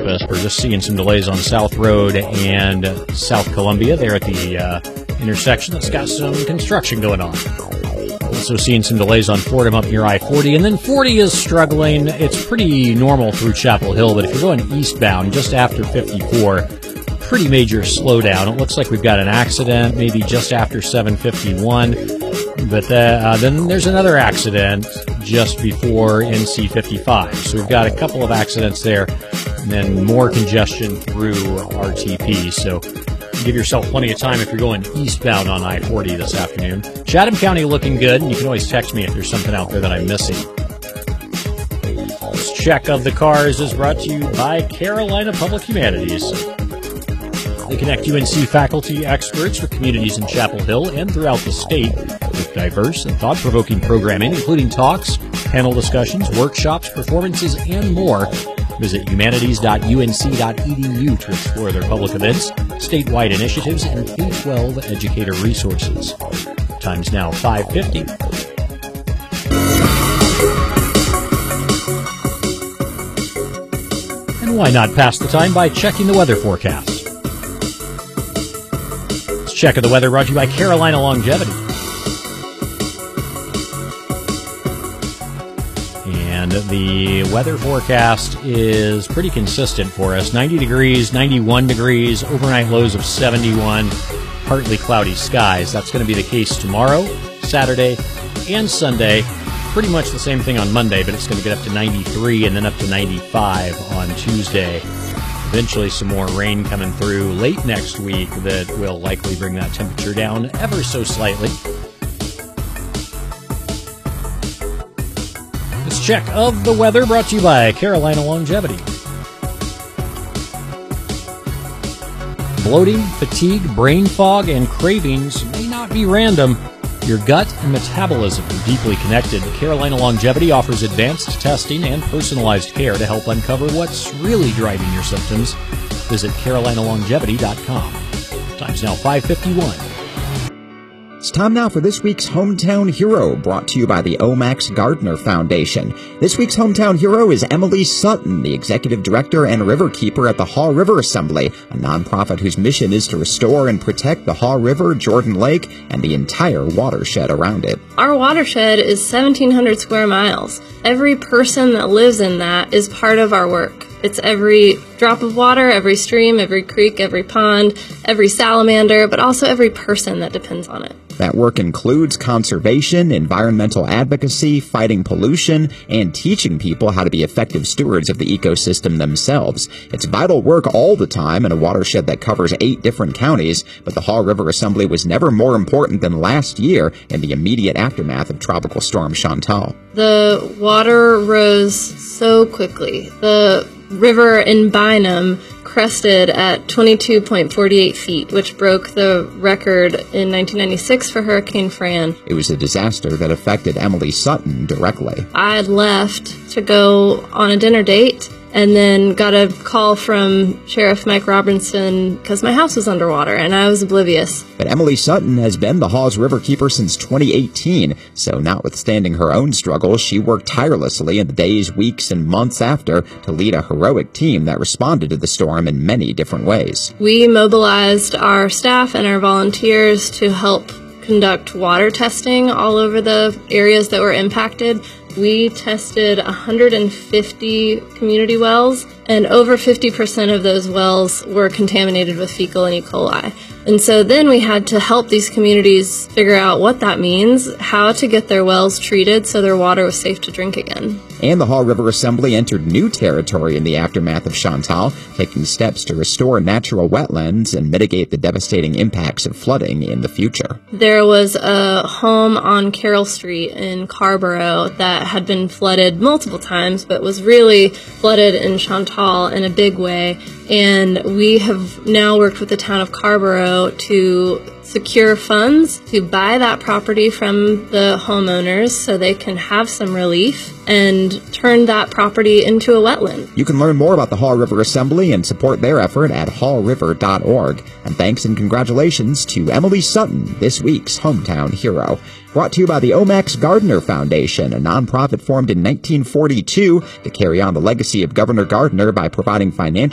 Campus. We're just seeing some delays on South Road and South Columbia there at the intersection that's got some construction going on. Also seeing some delays on Fordham up near I-40, and then 40 is struggling. It's pretty normal through Chapel Hill, but if you're going eastbound just after 54, pretty major slowdown. It looks like we've got an accident maybe just after 751, but then there's another accident just before NC 55. So we've got a couple of accidents there, and then more congestion through RTP. So give yourself plenty of time if you're going eastbound on I-40 this afternoon. Chatham County looking good, and you can always text me if there's something out there that I'm missing. This check of the cars is brought to you by Carolina Public Humanities. They connect UNC faculty experts with communities in Chapel Hill and throughout the state with diverse and thought-provoking programming, including talks, panel discussions, workshops, performances, and more. Visit humanities.unc.edu to explore their public events, statewide initiatives, and K-12 educator resources. Time's now 5:50. And why not pass the time by checking the weather forecast? This check of the weather brought to you by Carolina Longevity. And the weather forecast is pretty consistent for us. 90 degrees, 91 degrees, overnight lows of 71, partly cloudy skies. That's going to be the case tomorrow, Saturday, and Sunday. Pretty much the same thing on Monday, but it's going to get up to 93 and then up to 95 on Tuesday. Eventually some more rain coming through late next week that will likely bring that temperature down ever so slightly. Check of the weather brought to you by Carolina Longevity. Bloating, fatigue, brain fog, and cravings may not be random. Your gut and metabolism are deeply connected. Carolina Longevity offers advanced testing and personalized care to help uncover what's really driving your symptoms. Visit carolinalongevity.com. Time's now 5:51. It's time now for this week's Hometown Hero, brought to you by the Omax Gardner Foundation. This week's Hometown Hero is Emily Sutton, the Executive Director and Riverkeeper at the Haw River Assembly, a nonprofit whose mission is to restore and protect the Haw River, Jordan Lake, and the entire watershed around it. Our watershed is 1,700 square miles. Every person that lives in that is part of our work. It's every drop of water, every stream, every creek, every pond, every salamander, but also every person that depends on it. That work includes conservation, environmental advocacy, fighting pollution, and teaching people how to be effective stewards of the ecosystem themselves. It's vital work all the time in a watershed that covers 8 different counties, but the Haw River Assembly was never more important than last year in the immediate aftermath of Tropical Storm Chantal. The water rose so quickly. The river in Bynum crested at 22.48 feet, which broke the record in 1996 for Hurricane Fran. It was a disaster that affected Emily Sutton directly. I had left to go on a dinner date and then got a call from Sheriff Mike Robinson because my house was underwater, and I was oblivious. But Emily Sutton has been the Haw's Riverkeeper since 2018, so notwithstanding her own struggles, she worked tirelessly in the days, weeks, and months after to lead a heroic team that responded to the storm in many different ways. We mobilized our staff and our volunteers to help conduct water testing all over the areas that were impacted. We tested 150 community wells, and over 50% of those wells were contaminated with fecal and E. coli. And so then we had to help these communities figure out what that means, how to get their wells treated so their water was safe to drink again. And the Haw River Assembly entered new territory in the aftermath of Chantal, taking steps to restore natural wetlands and mitigate the devastating impacts of flooding in the future. There was a home on Carroll Street in Carrboro that had been flooded multiple times, but was really flooded in Chantal in a big way. And we have now worked with the town of Carrboro to secure funds to buy that property from the homeowners so they can have some relief and turn that property into a wetland. You can learn more about the Haw River Assembly and support their effort at hawriver.org. And thanks and congratulations to Emily Sutton, this week's Hometown Hero. Brought to you by the Omax Gardner Foundation, a nonprofit formed in 1942 to carry on the legacy of Governor Gardner by providing financial